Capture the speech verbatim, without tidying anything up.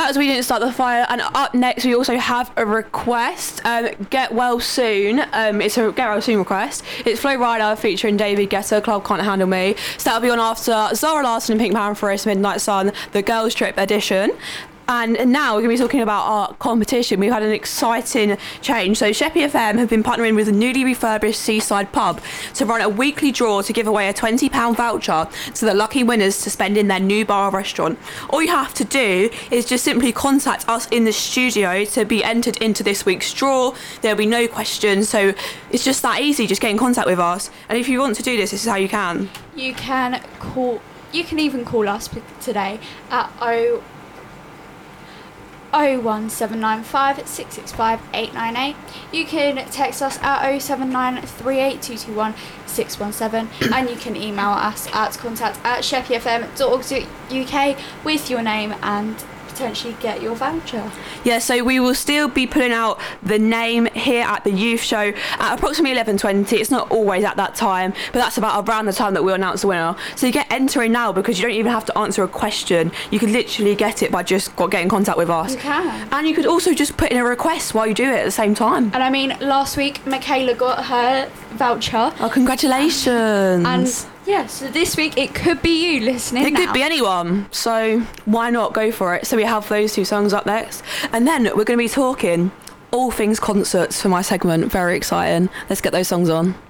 as we didn't start the fire. And up next, we also have a request. Um, Get Well Soon. Um, it's a Get Well Soon request. It's Flo Rida featuring David Guetta, Club Can't Handle Me. So that'll be on after Zara Larsson and Pink Pantheress, Midnight Sun, the Girls Trip edition. And now we're going to be talking about our competition. We've had an exciting change. So Sheppey F M have been partnering with a newly refurbished Seaside pub to run a weekly draw to give away a twenty pounds voucher to the lucky winners to spend in their new bar or restaurant. All you have to do is just simply contact us in the studio to be entered into this week's draw. There'll be no questions. So it's just that easy. Just get in contact with us. And if you want to do this, this is how you can. You can call, you can even call us today at oh oh one seven nine five six six five eight nine eight. You can text us at oh seven nine three eight two two one six one seven, and you can email us at contact at sheppey f m dot org dot u k with your name and potentially get your voucher. Yeah, so we will still be putting out the name here at the youth show at approximately eleven twenty. It's not always at that time, but that's about around the time that we'll announce the winner. So you get entering now because you don't even have to answer a question. You can literally get it by just getting in contact with us. You can. And you could also just put in a request while you do it at the same time. And I mean, last week Michaela got her voucher. Oh, congratulations. And yeah, so this week it could be you listening It now. could be anyone, so why not go for it? So we have those two songs up next. And then we're going to be talking all things concerts for my segment. Very exciting. Let's get those songs on.